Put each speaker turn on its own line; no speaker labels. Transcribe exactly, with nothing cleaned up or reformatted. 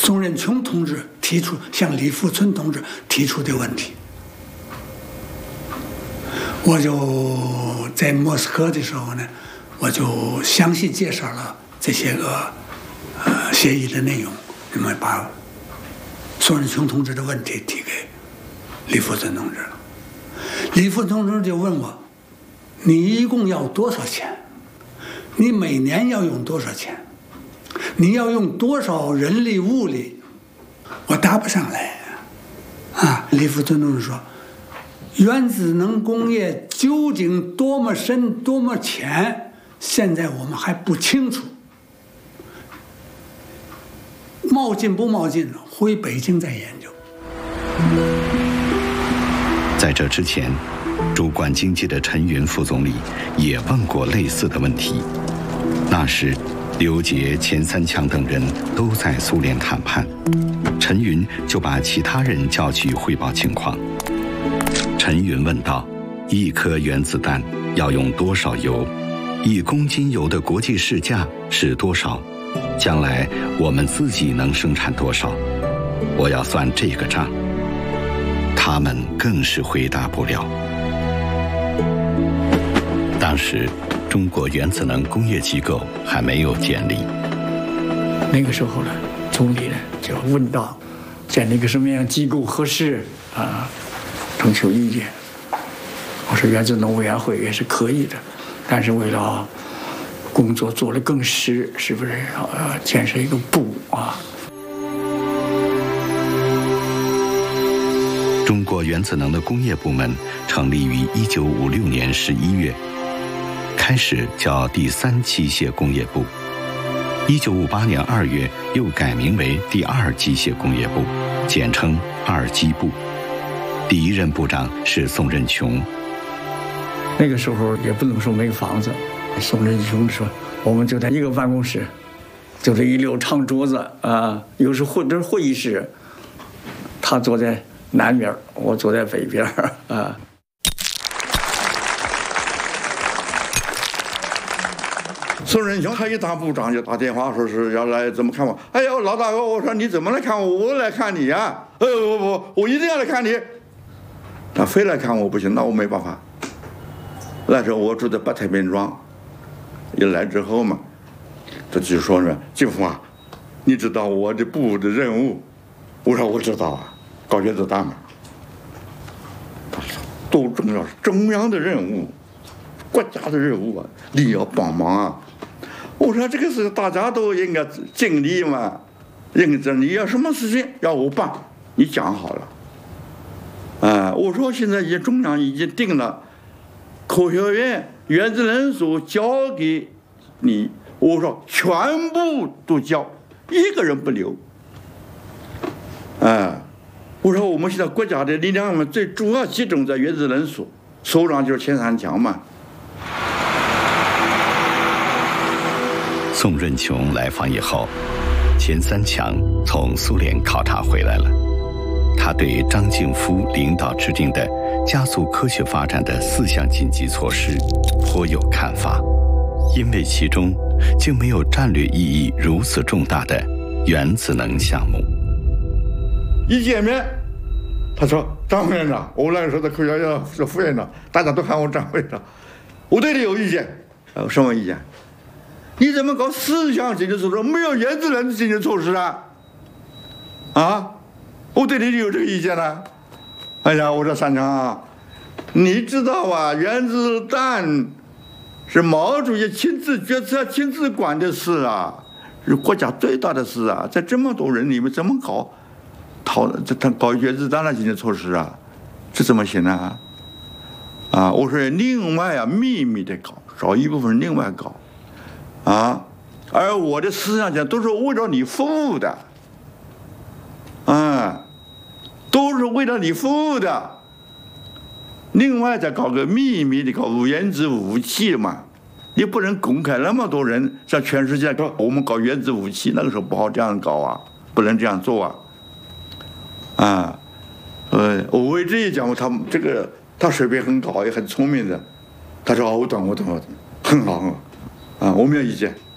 宋任穷同志提出向李富春同志提出的问题。我就在莫斯科的时候呢，我就详细介绍了这些个呃协议的内容，那么把宋任穷同志的问题提给李富春同志了。李富春同志就问我：“你一共要多少钱？你每年要用多少钱？你要用多少人力物力？”我答不上来啊！李富春同志说：“原子能工业究竟多么深、多么浅，现在我们还不清楚。冒进不冒进，回北京再研究。”
在这之前，主管经济的陈云副总理也问过类似的问题。那时，刘杰、钱三强等人都在苏联谈判，陈云就把其他人叫去汇报情况。陈云问道：“一颗原子弹要用多少油？一公斤油的国际市价是多少？将来我们自己能生产多少？我要算这个账。”他们更是回答不了。当时，中国原子能工业机构还没有建立。
那个时候呢，总理呢就问到，建立一个什么样机构合适啊？征求意见。我说原子能委员会也是可以的，但是为了工作做得更实，是不是要建设一个部啊？
中国原子能的工业部门成立于一九五六年十一月，开始叫第三机械工业部。一九五八年二月又改名为第二机械工业部，简称二机部。第一任部长是宋任穷。
那个时候也不能说没房子，宋任穷说我们就在一个办公室，就这一溜长桌子啊，有时会这是会议室，他坐在南边，我坐在北边啊。
宋任穷他一当部长就打电话说是要来怎么看我。哎呦，老大哥，我说你怎么来看我？我来看你呀！哎呦不不，我一定要来看你。他非来看我不行，那我没办法。那时候我住在北太平庄，一来之后嘛，他就说呢，金峰啊，你知道我的部的任务？我说我知道啊。搞原子弹嘛，他说多重要，是中央的任务，国家的任务啊，你要帮忙啊。我说这个是大家都应该尽力嘛，认真。你要什么事情要我办，你讲好了。啊，我说现在已经中央已经定了，科学院原子能所交给你，我说全部都交，一个人不留。啊。我说我们现在国家的力量嘛，最主要集中在原子能所，首长就是钱三强嘛。
宋任穷来访以后，钱三强从苏联考察回来了。他对张静夫领导制定的加速科学发展的四项紧急措施颇有看法，因为其中竟没有战略意义如此重大的原子能项目。
一见面，他说：“张副院长，我那个时候的科学院是副院长，大家都喊我张会长。我对你有意见。呃，什么意见？你怎么搞四项紧急措施，没有原子能的紧急措施啊？啊，我对你有这个意见呢。哎呀，我说三强啊，你知道啊，原子弹是毛主席亲自决策、亲自管的事啊，是国家最大的事啊，在这么多人里面怎么搞？”讨这他搞原子弹的紧急措施啊，这怎么行呢？啊，我说另外啊，秘密的搞，找一部分另外搞，啊，而我的思想讲都是为了你服务的，啊，都是为了你服务的。另外再搞个秘密的搞原子武器嘛，你不能公开那么多人在全世界说我们搞原子武器，那个时候不好这样搞啊，不能这样做啊。啊，呃，我为这一讲，他这个他水平很高，也很聪明的。他说：“哦，我懂，我懂，我懂，很好，很好。”啊，我没有意见。